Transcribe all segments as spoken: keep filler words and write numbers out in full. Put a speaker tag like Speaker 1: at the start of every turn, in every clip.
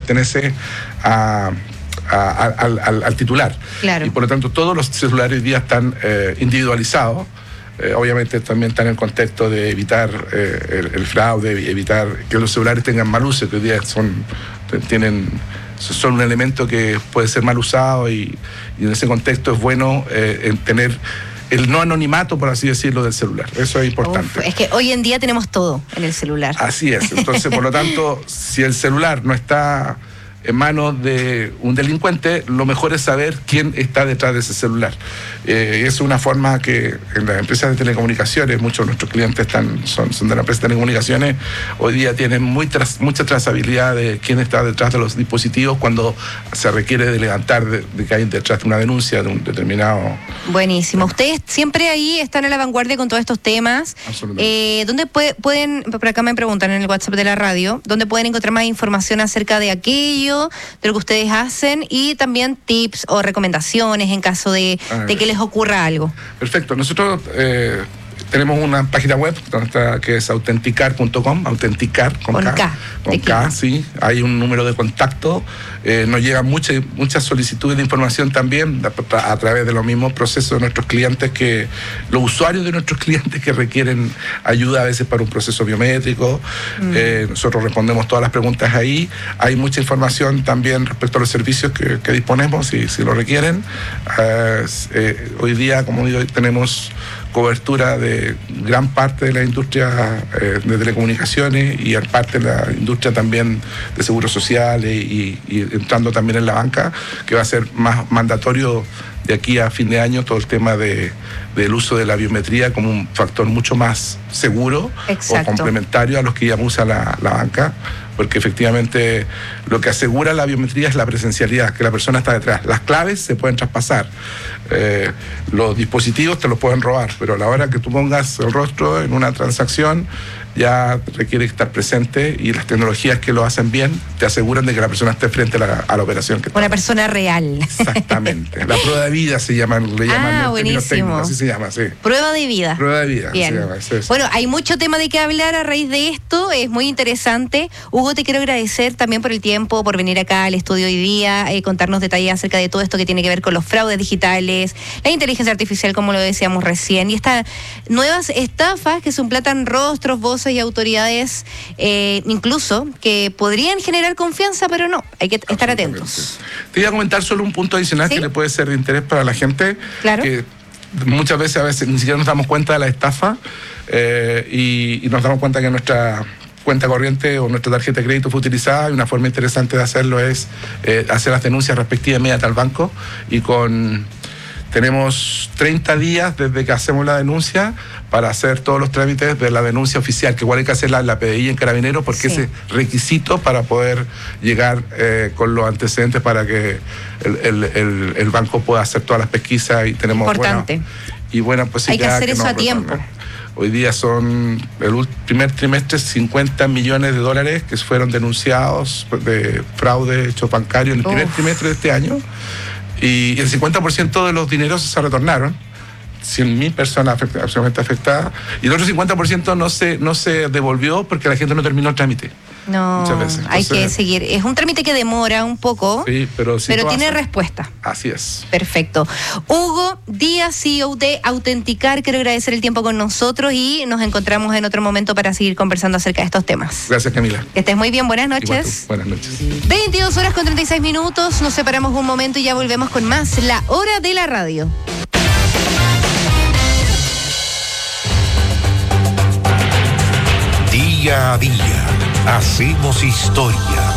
Speaker 1: pertenece a, a, a, al, al, al titular.
Speaker 2: Claro.
Speaker 1: Y por lo tanto todos los celulares hoy día están eh, individualizados. Eh, obviamente también están en el contexto de evitar eh, el, el fraude, evitar que los celulares tengan mal uso, que hoy día son, tienen, son un elemento que puede ser mal usado y, y en ese contexto es bueno eh, en tener el no anonimato, por así decirlo, del celular. Eso es importante.
Speaker 2: Uf, es que hoy en día tenemos todo en el celular.
Speaker 1: Así es. Entonces, por lo tanto, si el celular no está en manos de un delincuente, lo mejor es saber quién está detrás de ese celular. Eh, es una forma que en las empresas de telecomunicaciones, muchos de nuestros clientes están, son, son de la empresa de telecomunicaciones, hoy día tienen muy tras, mucha trazabilidad de quién está detrás de los dispositivos cuando se requiere de levantar de, de que hay detrás de una denuncia de un determinado...
Speaker 2: Buenísimo. Ustedes siempre ahí están a la vanguardia con todos estos temas.
Speaker 1: Absolutamente.
Speaker 2: Eh, ¿Dónde puede, pueden, por acá me preguntan en el WhatsApp de la radio, dónde pueden encontrar más información acerca de aquello, de lo que ustedes hacen y también tips o recomendaciones en caso de, de que les ocurra algo?
Speaker 1: Perfecto. Nosotros eh, tenemos una página web donde está, que es autenticar punto com, autenticar con,
Speaker 2: con K.
Speaker 1: K, con K, sí. Hay un número de contacto. Eh, nos llegan muchas muchas solicitudes de información también a, a través de los mismos procesos de nuestros clientes, que los usuarios de nuestros clientes que requieren ayuda a veces para un proceso biométrico. Mm. Eh, nosotros respondemos todas las preguntas ahí. Hay mucha información también respecto a los servicios que, que disponemos, si, si lo requieren. Eh, eh, hoy día, como digo, tenemos cobertura de gran parte de la industria eh, de telecomunicaciones y parte de la industria también de seguros sociales y, y entrando también en la banca, que va a ser más mandatorio de aquí a fin de año todo el tema de, del uso de la biometría como un factor mucho más seguro.
Speaker 2: Exacto.
Speaker 1: O complementario a los que ya usa la, la banca, porque efectivamente lo que asegura la biometría es la presencialidad, que la persona está detrás. Las claves se pueden traspasar, eh, los dispositivos te los pueden robar, pero a la hora que tú pongas el rostro en una transacción ya requiere estar presente, y las tecnologías que lo hacen bien te aseguran de que la persona esté frente a la, a la operación que está.
Speaker 2: Una persona real.
Speaker 1: Exactamente. La prueba de vida se llama, le llaman
Speaker 2: ah,
Speaker 1: en
Speaker 2: buenísimo.
Speaker 1: técnicos, así se llama, sí.
Speaker 2: Prueba de vida.
Speaker 1: Prueba de vida.
Speaker 2: Bien.
Speaker 1: Se llama, eso es.
Speaker 2: Bueno, hay mucho tema de qué hablar a raíz de esto, es muy interesante. Hugo, te quiero agradecer también por el tiempo, por venir acá al estudio hoy día, eh, contarnos detalles acerca de todo esto que tiene que ver con los fraudes digitales, la inteligencia artificial, como lo decíamos recién, y estas nuevas estafas que suplantan rostros, voces y autoridades, eh, incluso que podrían generar confianza, pero no, hay que estar atentos.
Speaker 1: Te iba a comentar solo un punto adicional, ¿sí?, que le puede ser de interés para la gente.
Speaker 2: Claro.
Speaker 1: Que muchas veces a veces ni siquiera nos damos cuenta de la estafa eh, y, y nos damos cuenta que nuestra cuenta corriente o nuestra tarjeta de crédito fue utilizada, y una forma interesante de hacerlo es eh, hacer las denuncias respectivas inmediatamente al banco, y con tenemos treinta días desde que hacemos la denuncia para hacer todos los trámites de la denuncia oficial, que igual hay que hacerla en la P D I en Carabineros, porque sí, ese requisito para poder llegar eh, con los antecedentes para que el, el, el, el banco pueda hacer todas las pesquisas, y tenemos
Speaker 2: importante.
Speaker 1: Buena, y buena posibilidad.
Speaker 2: Hay que hacer
Speaker 1: que
Speaker 2: eso a tiempo.
Speaker 1: Hoy día son el primer trimestre cincuenta millones de dólares que fueron denunciados de fraude hecho bancario en el Uf. primer trimestre de este año. Y el cincuenta por ciento de los dineros se retornaron, cien mil personas afectadas, absolutamente afectadas, y el otro cincuenta por ciento no se, no se devolvió porque la gente no terminó el trámite.
Speaker 2: No,
Speaker 1: muchas veces. Entonces,
Speaker 2: hay que seguir. Es un trámite que demora un poco,
Speaker 1: sí, pero, si
Speaker 2: pero tiene
Speaker 1: haces,
Speaker 2: respuesta.
Speaker 1: Así es.
Speaker 2: Perfecto. Hugo Díaz, C E O de Autenticar, quiero agradecer el tiempo con nosotros y nos encontramos en otro momento para seguir conversando acerca de estos temas.
Speaker 1: Gracias, Camila.
Speaker 2: Que estés muy bien, buenas noches.
Speaker 1: Buenas noches.
Speaker 2: veintidós horas con treinta y seis minutos, nos separamos un momento y ya volvemos con más La Hora de la Radio.
Speaker 3: Día a día, hacemos historia.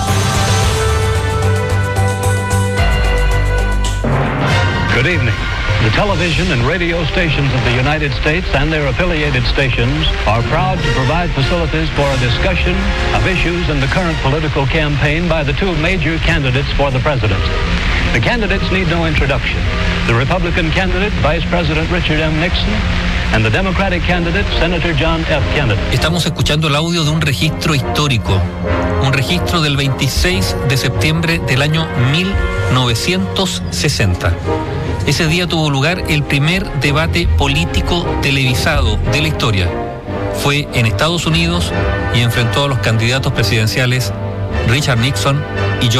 Speaker 4: Good evening. The television and radio stations of the United States and their affiliated stations are proud to provide facilities for a discussion of issues in the current political campaign by the two major candidates for the presidency. The candidates need no introduction. The Republican candidate, Vice President Richard M. Nixon, and the Democratic candidate, Senator John F. Kennedy.
Speaker 5: Estamos escuchando el audio de un registro histórico, un registro del veintiséis de septiembre del año mil novecientos sesenta. Ese día tuvo lugar el primer debate político televisado de la historia. Fue en Estados Unidos y enfrentó a los candidatos presidenciales Richard Nixon y John